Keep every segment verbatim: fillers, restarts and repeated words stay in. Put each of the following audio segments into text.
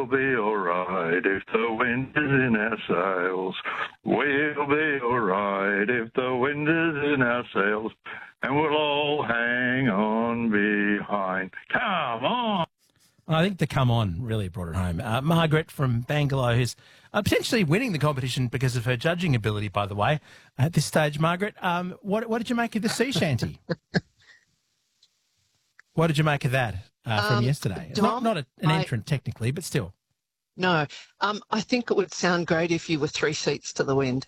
be all right if the wind is in our sails. We'll be all right if the wind is in our sails, and we'll all hang on behind. Come on. I think the come on really brought it home. Uh, Margaret from Bangalore, who's uh, potentially winning the competition because of her judging ability, by the way. At this stage, Margaret, um, what, what did you make of the sea shanty? What did you make of that uh, from Um, yesterday? Dom, not not a, an I- entrant technically, but still. No, um, I think it would sound great if you were three seats to the wind.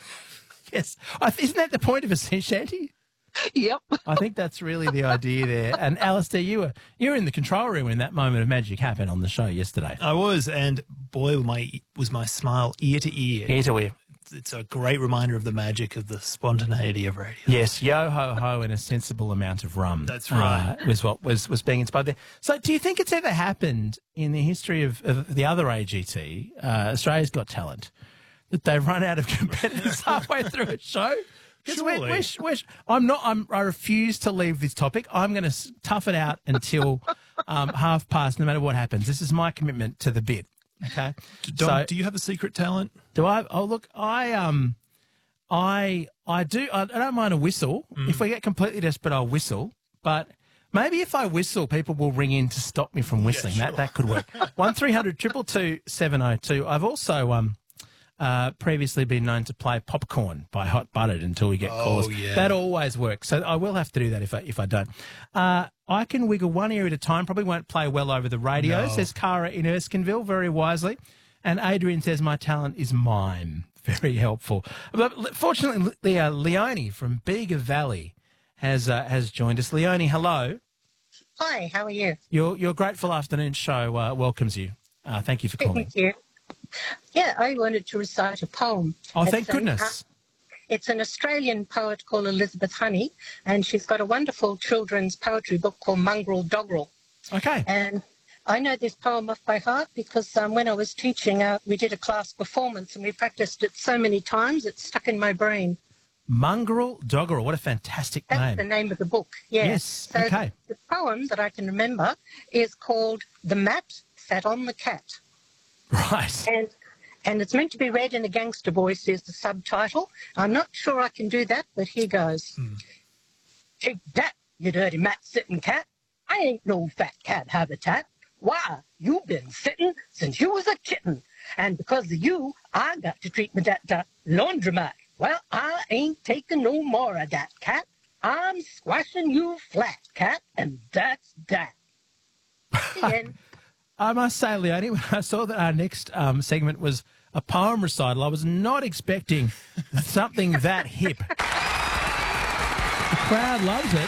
Yes. I, isn't that the point of a sea shanty? Yep. I think that's really the idea there. And Alistair, you were you were in the control room when that moment of magic happened on the show yesterday. I was, and boy, my was my smile ear to ear. Ear to ear. It's a great reminder of the magic of the spontaneity of radio. Yes, yo ho ho and a sensible amount of rum. That's right. Uh, was what was, was being inspired there. So, do you think it's ever happened in the history of, of the other A G T, uh, Australia's Got Talent, that they run out of competitors halfway through a show? We're, Surely. we're, we're, I'm not. I'm, I refuse to leave this topic. I'm going to tough it out until um, half past, no matter what happens. This is my commitment to the bit. Okay. Dom, So- do you have a secret talent? Do I? Oh, look, I um, I I do. I, I don't mind a whistle. If we get completely desperate, I'll whistle. But maybe if I whistle, people will ring in to stop me from whistling. That that could work. One three hundred triple two seven zero two. I've also um. Uh, previously been known to play Popcorn by Hot Buttered until we get Oh, calls. yeah. That always works. So I will have to do that if I if I don't. Uh, I can wiggle one ear at a time. Probably won't play well over the radio, No. says Cara in Erskineville, very wisely. And Adrian says, my talent is mime. Very helpful. But fortunately, Le- uh, Leonie from Bega Valley has uh, has joined us. Leonie, hello. Hi, how are you? Your your Grateful Afternoon show uh, welcomes you. Uh, thank you for calling. Thank you. Yeah, I wanted to recite a poem. Oh, It's thank an- goodness. It's an Australian poet called Elizabeth Honey, and she's got a wonderful children's poetry book called Mongrel Doggerel. Okay. And I know this poem off by heart because um, when I was teaching, uh, we did a class performance and we practiced it so many times, it's stuck in my brain. Mongrel Doggerel. What a fantastic That's name. the name of the book. Yeah. Yes, So okay. the poem that I can remember is called The Mat Sat on the Cat. Right. And and it's meant to be read in a gangster voice is the subtitle. I'm not sure I can do that, but here goes. Take that, you dirty mat-sitting cat. I ain't no fat cat habitat. Why, you been sitting since you was a kitten. And because of you, I got to treat me that, that laundromat. Well, I ain't taking no more of that, cat. I'm squashing you flat, cat, and that's that. The end. I must say, Leonie, when I saw that our next um, segment was a poem recital, I was not expecting something that hip. The crowd loves it.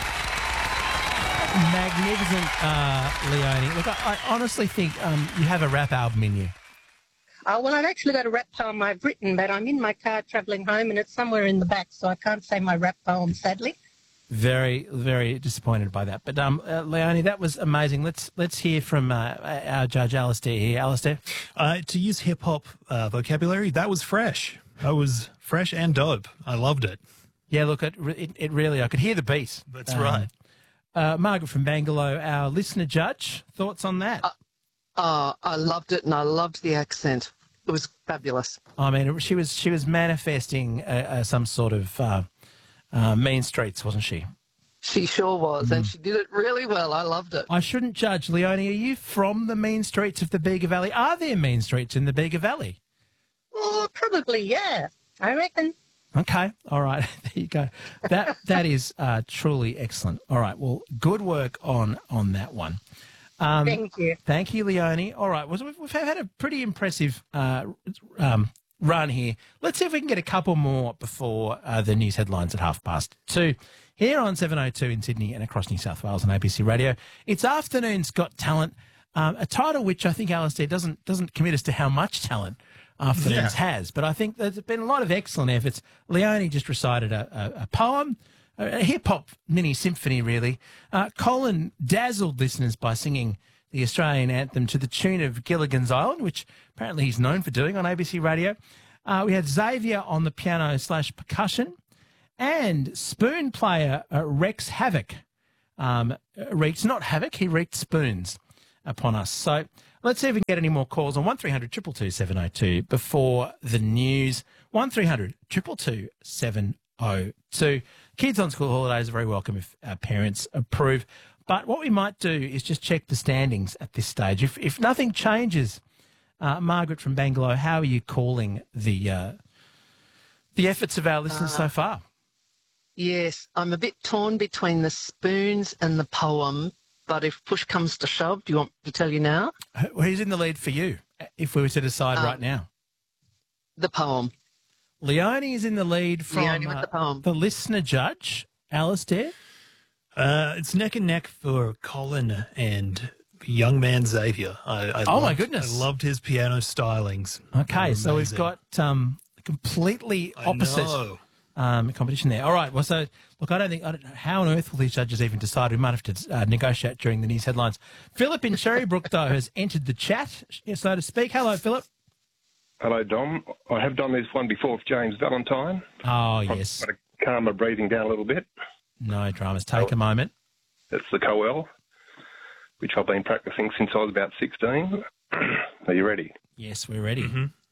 Magnificent, uh, Leonie. Look, I, I honestly think um, you have a rap album in you. Uh, well, I've actually got a rap poem I've written, but I'm in my car travelling home and it's somewhere in the back, so I can't say my rap poem, sadly. Very, very disappointed by that. But um, uh, Leonie, that was amazing. Let's let's hear from uh, our judge, Alistair, here. Alistair? Uh, to use hip hop uh, vocabulary, that was fresh. That was fresh and dope. I loved it. Yeah, look, it, it, it really, I could hear the beat. That's Um, right. Uh, Margaret from Bangalore, our listener judge, thoughts on that? Uh, I loved it and I loved the accent. It was fabulous. I mean, she was she was manifesting uh, uh, some sort of uh, uh, mean streets, wasn't she? She sure was, and she did it really well. I loved it. I shouldn't judge, Leonie. Are you from the mean streets of the Bega Valley? Are there mean streets in the Bega Valley? Oh, probably, yeah. I reckon. Okay, all right, there you go. That that is uh, truly excellent. All right, well, good work on on that one. Um, Thank you. Thank you, Leonie. All right, well, we've, we've had a pretty impressive uh, um, run here. Let's see if we can get a couple more before uh, the news headlines at half past two. Here on seven oh two in Sydney and across New South Wales on A B C Radio. It's Afternoon's Got Talent, um, a title which I think Alistair doesn't doesn't commit us to how much talent Afternoons has, but I think there's been a lot of excellent efforts. Leonie just recited a, a, a poem, a, a hip-hop mini-symphony, really. Uh, Colin dazzled listeners by singing the Australian anthem to the tune of Gilligan's Island, which apparently he's known for doing on A B C Radio. Uh, we had Xavier on the piano slash percussion, and spoon player uh, Rex Havoc um, wreaked, not havoc, he wreaked spoons upon us. So Let's see if we can get any more calls on one three hundred two two two seven oh two before the news. one three hundred two two two seven oh two. Kids on school holidays are very welcome if our parents approve. But what we might do is just check the standings at this stage. If if nothing changes, uh, Margaret from Bangalore, how are you calling the uh, the efforts of our listeners uh, so far? Yes, I'm a bit torn between the spoons and the poem, but if push comes to shove, do you want me to tell you now? Who's in the lead for you, if we were to decide um, right now? The poem. Leonie is in the lead from Leonie with uh, the poem. the listener judge, Alistair. Uh, it's neck and neck for Colin and young man Xavier. I, I Oh, loved, my goodness. I loved his piano stylings. Okay, so we've Amazing. got um, completely I opposite know. um, competition there. All right, well, so, look, I don't think, I don't know, how on earth will these judges even decide? We might have to uh, negotiate during the news headlines. Philip in Cherrybrook, though, has entered the chat, so to speak. Hello, Philip. Hello, Dom. I have done this one before with James Valentine. Oh, yes. I've got to calm my breathing down a little bit. No dramas. Take a moment. It's the Coel, which I've been practicing since I was about sixteen. Are you ready? Yes, we're ready. Mm-hmm.